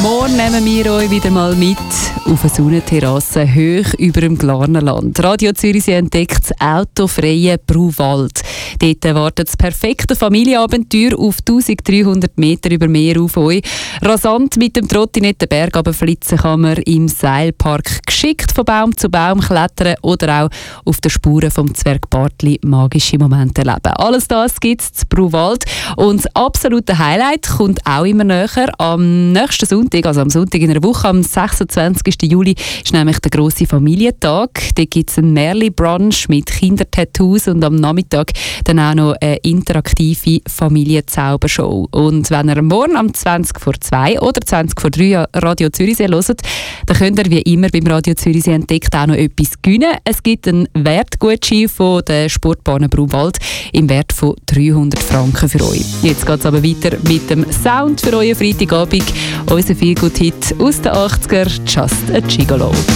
Morgen nehmen wir euch wieder mal mit auf eine Sonnenterrasse hoch über dem Glarnerland. Radio Zürichsee entdeckt das autofreie Bruwald. Dort wartet das perfekte Familienabenteuer auf 1300 Meter über Meer auf euch. Rasant mit dem Trottinett Berg runterflitzen kann man im Seilpark geschickt von Baum zu Baum klettern oder auch auf den Spuren vom Zwergbartli magische Momente erleben. Alles das gibt es zu Bruwald. Und das absolute Highlight kommt auch immer näher. Am nächsten Sonntag, also am Sonntag in einer Woche, am 26. Juli, ist nämlich der grosse Familientag. Dort gibt es einen Merli-Brunch mit Kindertattoos und am Nachmittag dann auch noch eine interaktive Familienzaubershow. Und wenn ihr morgen am 20 vor 2 oder 20 vor 3 Radio Zürichsee hört, dann könnt ihr wie immer beim Radio Zürichsee entdeckt auch noch etwas gewinnen. Es gibt einen Wertgutschein von der Sportbahn Bruwald im Wert von 300 Franken für euch. Jetzt geht es aber weiter mit dem Sound für euren Freitagabend. Unser Feelgood-Hit aus den 80er, Just a Gigolo.